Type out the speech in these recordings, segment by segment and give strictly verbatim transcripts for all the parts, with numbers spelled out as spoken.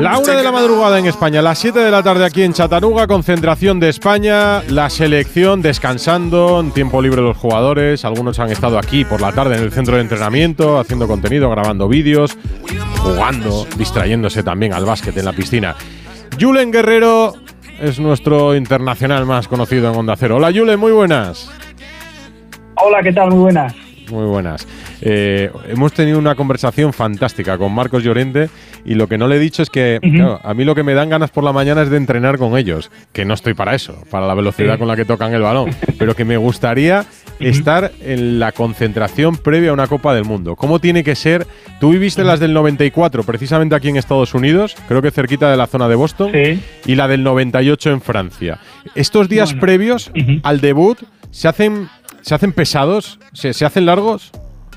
La una de la madrugada en España, las siete de la tarde aquí en Chattanooga, concentración de España, la selección descansando, en tiempo libre los jugadores, algunos han estado aquí por la tarde en el centro de entrenamiento, haciendo contenido, grabando vídeos, jugando, distrayéndose también al básquet en la piscina. Julen Guerrero es nuestro internacional más conocido en Onda Cero. Hola Julen, muy buenas. Hola, ¿qué tal? Muy buenas. Muy buenas. Eh, hemos tenido una conversación fantástica con Marcos Llorente y lo que no le he dicho es que uh-huh. claro, a mí lo que me dan ganas por la mañana es de entrenar con ellos, que no estoy para eso, para la velocidad sí. con la que tocan el balón, pero que me gustaría uh-huh. estar en la concentración previa a una Copa del Mundo. ¿Cómo tiene que ser? Tú viviste uh-huh. las del noventa y cuatro, precisamente aquí en Estados Unidos, creo que cerquita de la zona de Boston, sí. y la del noventa y ocho en Francia. Estos días bueno. previos uh-huh. al debut se hacen... ¿Se hacen pesados? ¿Se, ¿Se hacen largos?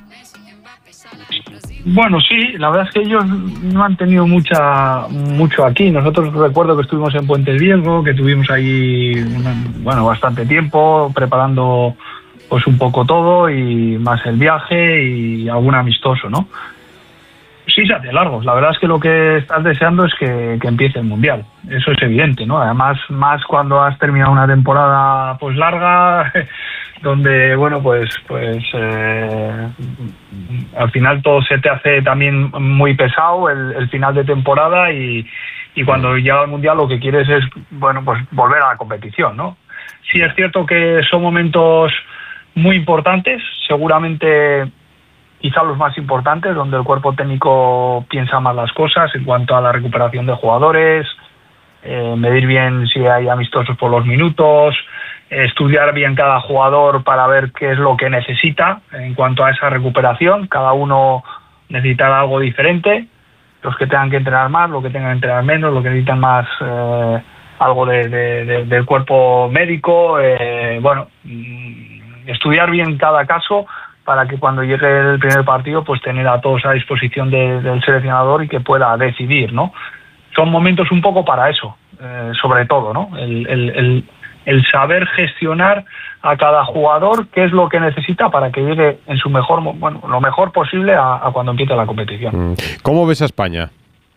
Bueno, sí, la verdad es que ellos no han tenido mucha mucho aquí. Nosotros recuerdo que estuvimos en Puente Viejo, que tuvimos ahí una, bueno, bastante tiempo preparando pues un poco todo y más el viaje y algún amistoso, ¿no? Sí, se hace largos. La verdad es que lo que estás deseando es que, que empiece el Mundial. Eso es evidente, ¿no? Además, más cuando has terminado una temporada pues larga, donde, bueno, pues pues eh, al final todo se te hace también muy pesado, el, el final de temporada, y, y cuando llega el Mundial lo que quieres es, bueno, pues volver a la competición, ¿no? Sí es cierto que son momentos muy importantes, seguramente quizá los más importantes, donde el cuerpo técnico piensa más las cosas en cuanto a la recuperación de jugadores, eh, medir bien si hay amistosos por los minutos, eh, estudiar bien cada jugador para ver qué es lo que necesita en cuanto a esa recuperación. Cada uno necesitará algo diferente, los que tengan que entrenar más, los que tengan que entrenar menos, los que necesitan más eh, algo de, de, de, del cuerpo médico. Eh, bueno, estudiar bien cada caso para que cuando llegue el primer partido pues tener a todos a disposición de, del seleccionador y que pueda decidir, ¿no? Son momentos un poco para eso, eh, sobre todo, ¿no? El, el, el, el saber gestionar a cada jugador qué es lo que necesita para que llegue en su mejor, bueno, lo mejor posible a, a cuando empiece la competición. ¿Cómo ves a España?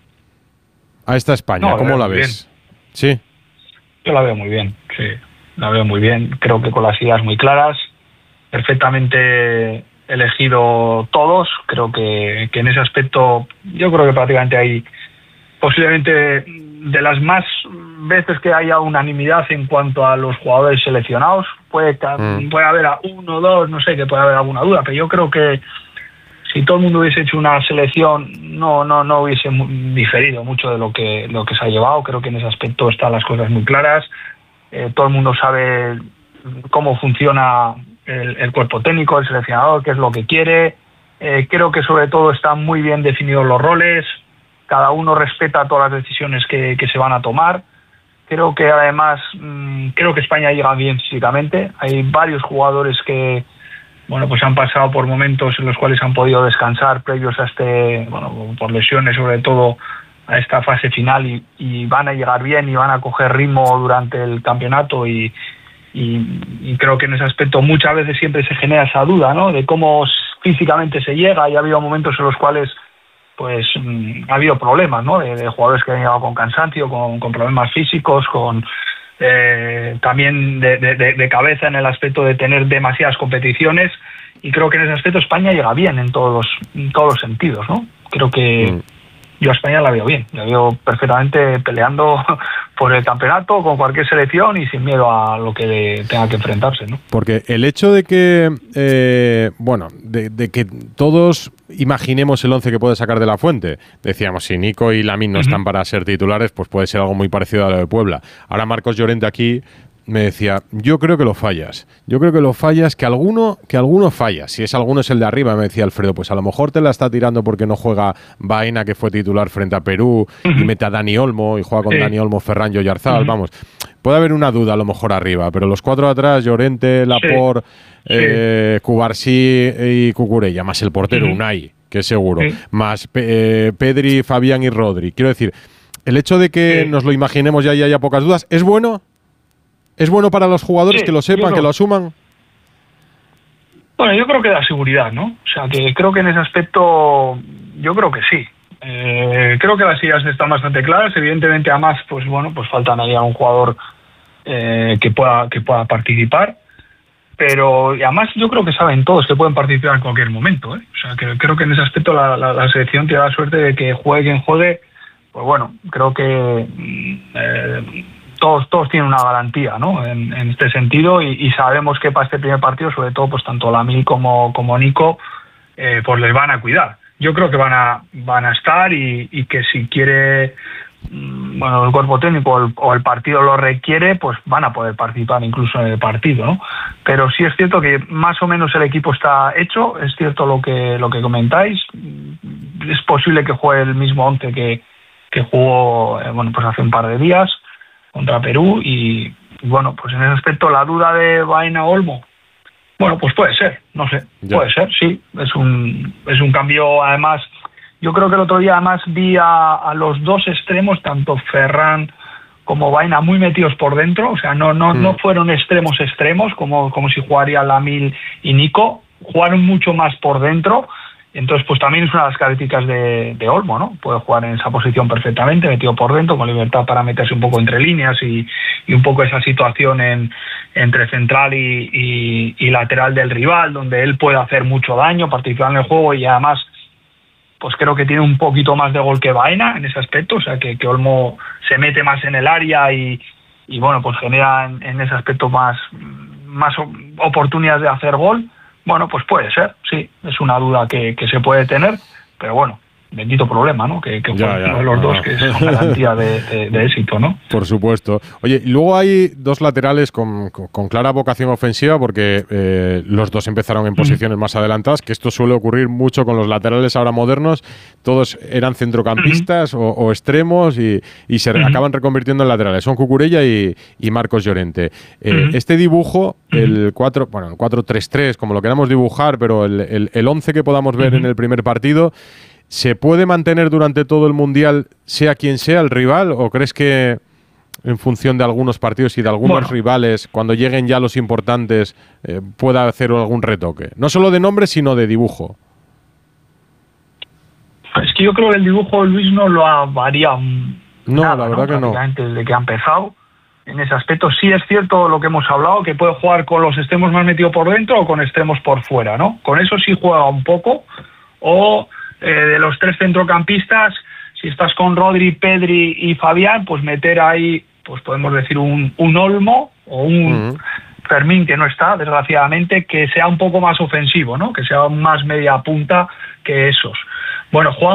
A esta España, no, ¿cómo la ves? Bien. ¿Sí? Yo la veo muy bien, sí, la veo muy bien. Creo que con las ideas muy claras, perfectamente elegido todos. Creo que, que en ese aspecto yo creo que prácticamente hay posiblemente de las más veces que haya unanimidad en cuanto a los jugadores seleccionados. Puede, mm. puede haber a uno o dos, no sé, que puede haber alguna duda, pero yo creo que si todo el mundo hubiese hecho una selección no no no hubiese diferido mucho de lo que lo que se ha llevado. Creo que en ese aspecto están las cosas muy claras. Eh, todo el mundo sabe cómo funciona El, el cuerpo técnico, el seleccionador, qué es lo que quiere. Eh, creo que sobre todo están muy bien definidos los roles, cada uno respeta todas las decisiones que, que se van a tomar. Creo que además, mmm, creo que España llega bien físicamente. Hay varios jugadores que, bueno, pues han pasado por momentos en los cuales han podido descansar previos a este, bueno, por lesiones sobre todo, a esta fase final, y, y van a llegar bien y van a coger ritmo durante el campeonato. Y Y, y creo que en ese aspecto muchas veces siempre se genera esa duda, ¿no?, de cómo físicamente se llega, y ha habido momentos en los cuales pues mmm, ha habido problemas, ¿no?, de, de jugadores que han llegado con cansancio, con, con problemas físicos, con eh, también de, de, de cabeza en el aspecto de tener demasiadas competiciones, y creo que en ese aspecto España llega bien en todos los, en todos los sentidos, ¿no? Creo que mm. yo a España la veo bien, la veo perfectamente peleando por el campeonato con cualquier selección y sin miedo a lo que tenga que enfrentarse, ¿no? Porque el hecho de que, eh, bueno, de, de que todos imaginemos el once que puede sacar de la Fuente, decíamos, si Nico y Lamine no uh-huh. están para ser titulares, pues puede ser algo muy parecido a lo de Puebla. Ahora Marcos Llorente aquí me decía, yo creo que lo fallas, yo creo que lo fallas, que alguno, que alguno falla, si es alguno es el de arriba, me decía Alfredo, pues a lo mejor te la está tirando porque no juega Baena, que fue titular frente a Perú, uh-huh. y mete a Dani Olmo, y juega con sí. Dani Olmo, Ferran y Oyarzabal, uh-huh. vamos, puede haber una duda a lo mejor arriba, pero los cuatro atrás, Llorente, Laporte, sí. eh, sí. Cubarsí y Cucurella, más el portero uh-huh. Unai, que es seguro, sí. más eh, Pedri, Fabián y Rodri, quiero decir, el hecho de que sí. nos lo imaginemos ya y haya pocas dudas, ¿es bueno? ¿Es bueno para los jugadores sí, que lo sepan, creo, que lo asuman? Bueno, yo creo que da seguridad, ¿no? O sea, que creo que en ese aspecto, yo creo que sí. Eh, creo que las ideas están bastante claras. Evidentemente, además, pues bueno, pues falta añadir a un jugador eh, que pueda que pueda participar. Pero y además yo creo que saben todos que pueden participar en cualquier momento, ¿eh? O sea, que creo que en ese aspecto la, la, la selección tiene la suerte de que juegue quien juegue. Pues bueno, creo que eh, todos todos tienen una garantía, ¿no? En, en este sentido, y, y sabemos que para este primer partido, sobre todo, pues tanto Lamil como, como Nico, eh, pues les van a cuidar. Yo creo que van a van a estar y, y que si quiere, bueno, el cuerpo técnico o el, o el partido lo requiere, pues van a poder participar incluso en el partido, ¿no? Pero sí es cierto que más o menos el equipo está hecho. Es cierto lo que lo que comentáis. Es posible que juegue el mismo once que que jugó, eh, bueno, pues hace un par de días contra Perú, y bueno, pues en ese aspecto la duda de Baena Olmo, bueno, pues puede ser, no sé, ya. puede ser, sí, es un es un cambio. Además, yo creo que el otro día además vi a, a los dos extremos, tanto Ferran como Baena, muy metidos por dentro, o sea, no no mm. no fueron extremos extremos como, como si jugaría Lamil y Nico, jugaron mucho más por dentro. Entonces, pues también es una de las características de, de Olmo, ¿no? Puede jugar en esa posición perfectamente, metido por dentro, con libertad para meterse un poco entre líneas y, y un poco esa situación en, entre central y, y, y lateral del rival, donde él puede hacer mucho daño, participar en el juego, y además, pues creo que tiene un poquito más de gol que Baena en ese aspecto, o sea, que, que Olmo se mete más en el área y, y bueno, pues genera en, en ese aspecto más, más oportunidades de hacer gol. Bueno, pues puede ser, sí, es una duda que, que se puede tener, pero bueno, bendito problema, ¿no? Que, que ya, ya, los no, dos no. que son garantía de, de, de éxito, ¿no? Por supuesto. Oye, luego hay dos laterales con, con, con clara vocación ofensiva, porque eh, los dos empezaron en posiciones mm. más adelantadas, que esto suele ocurrir mucho con los laterales ahora modernos. Todos eran centrocampistas mm. o, o extremos y, y se mm. acaban reconvirtiendo en laterales. Son Cucurella y, y Marcos Llorente. Eh, mm. Este dibujo, mm. el cuatro, bueno, el cuatro tres tres, como lo queramos dibujar, pero el, el, el once que podamos ver mm. en el primer partido, ¿se puede mantener durante todo el Mundial, sea quien sea el rival? ¿O crees que en función de algunos partidos y de algunos bueno. rivales, cuando lleguen ya los importantes, eh, pueda hacer algún retoque? No solo de nombre, sino de dibujo. Es que yo creo que el dibujo, Luis, no lo ha variado No, nada, la verdad ¿no? que no. Desde que ha empezado. En ese aspecto sí es cierto lo que hemos hablado, que puede jugar con los extremos más metidos por dentro o con extremos por fuera, ¿no? Con eso sí juega un poco. O eh, de los tres centrocampistas, si estás con Rodri, Pedri y Fabián, pues meter ahí, pues podemos decir un, un Olmo o un uh-huh. Fermín, que no está, desgraciadamente, que sea un poco más ofensivo, ¿no? Que sea más media punta que esos. Bueno, juega